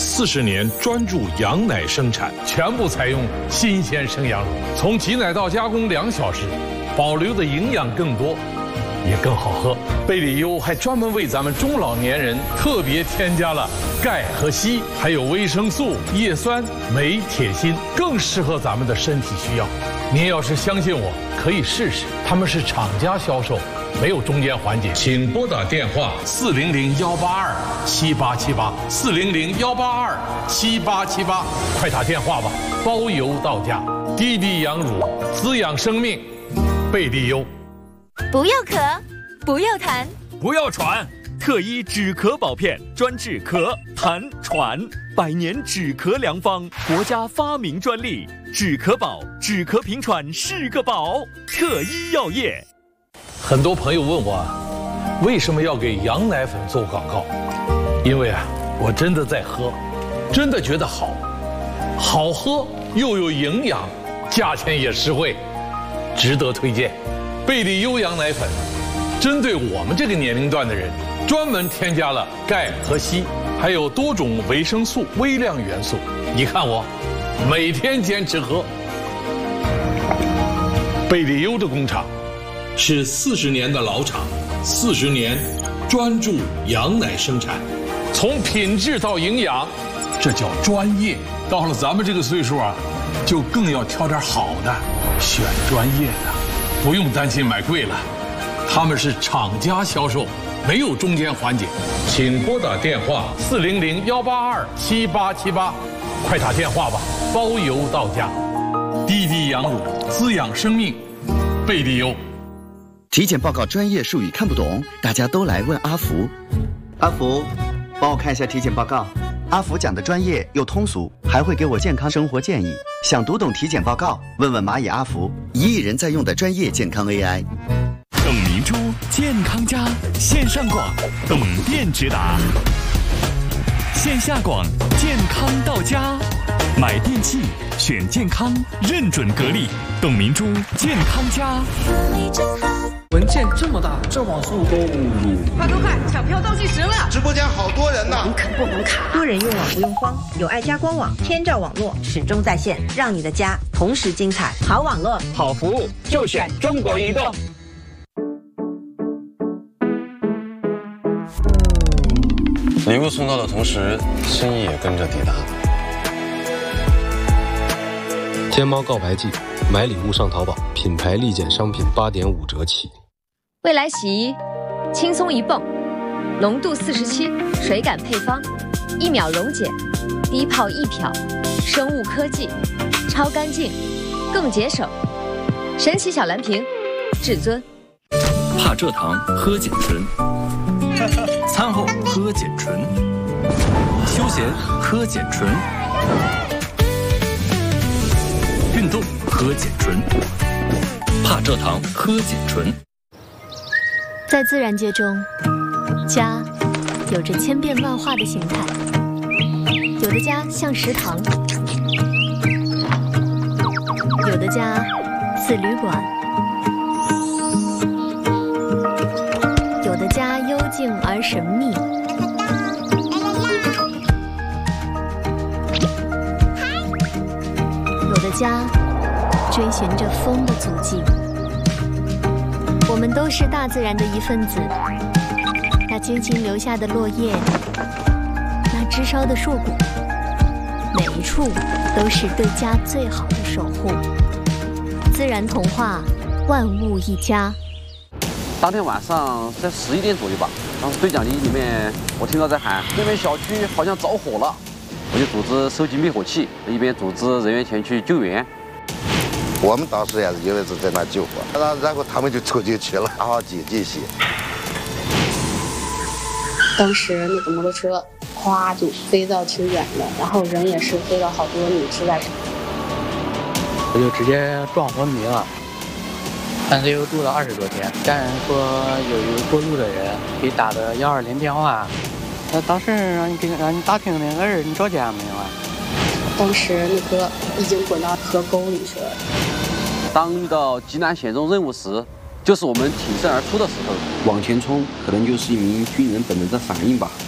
40年专注羊奶生产，全部采用新鲜生羊乳，从挤奶到加工2小时，保留的营养更多，也更好喝。贝里优还专门为咱们中老年人特别添加了钙和硒，还有维生素、叶酸、镁、铁、锌，更适合咱们的身体需要。您要是相信我，可以试试，他们是厂家销售，没有中间环节。请拨打电话400-182-7878，400-182-7878，快打电话吧，包邮到家。滴滴羊乳，滋养生命，贝利优。 不要咳，不要痰， 不要喘，特医止咳保片，专治咳、痰、喘，100年止咳良方，国家发明专利，止咳宝，止咳平喘是个宝，特医药业。 很多朋友问我，为什么要给羊奶粉做广告？因为我真的在喝，真的觉得好喝又有营养，价钱也实惠，值得推荐。贝利优羊奶粉针对我们这个年龄段的人，专门添加了钙和硒，还有多种维生素、微量元素。你看我每天坚持喝。贝利优的工厂是40年的老厂，40年专注羊奶生产，从品质到营养，这叫专业。到了咱们这个岁数就更要挑点好的，选专业的，不用担心买贵了。他们是厂家销售，没有中间环节。请拨打电话400-182-7878，快打电话吧，包邮到家。滴滴羊乳，滋养生命，贝利优。 体检报告专业术语看不懂，大家都来问阿福。阿福，帮我看一下体检报告。阿福讲的专业又通俗，还会给我健康生活建议。想读懂体检报告，问问蚂蚁阿福，1亿人在用的专业健康 AI。 董明珠健康家线上广，董店直达；线下广，健康到家。买电器选健康，认准格力，董明珠健康家。 文件这么大，这网速都快，抢票倒计时了！ 直播间好多人呢， 能啃不能卡？多人用网不用慌，有爱家官网，天照网络始终在线，让你的家同时精彩。好网络， 好服务，就选中国移动。 礼物送到的同时，心意也跟着抵达。 天猫告白季，买礼物上淘宝，品牌立减商品8.5折起。 未来洗衣，轻松一泵，浓度47，水感配方，1秒溶解，低泡易漂，生物科技，超干净，更节省。神奇小蓝瓶，至尊。 怕蔗糖，喝碱醇。餐后喝碱醇。休闲喝碱醇。运动喝碱醇。怕蔗糖，喝碱醇。 在自然界中，家有着千变万化的形态，有的家像食堂，有的家似旅馆，有的家幽静而神秘，有的家追寻着风的足迹。我们都是大自然的一份子，那轻轻留下的落叶，那枝梢的硕果，每一处都是对家最好的守护。自然童话，万物一家。 当天晚上在11点左右吧，当时对讲机里面我听到在喊那边小区好像着火了，我就组织收集灭火器，一边组织人员前去救援。 我们当时也是因为是在那救火，然后他们就冲进去了，然后紧急些。 当时那个摩托车咵就飞到挺远的，然后人也是飞到好多米之外。 我就直接撞昏迷了，但是又住了20多天。家人说有一个过路的人给打的120电话，当时让你打听那个人你找家没有啊？ 当时那个已经滚到河沟里去了。 当遇到极难险中任务时，就是我们挺身而出的时候。 往前冲，可能就是一名军人本能的反应吧。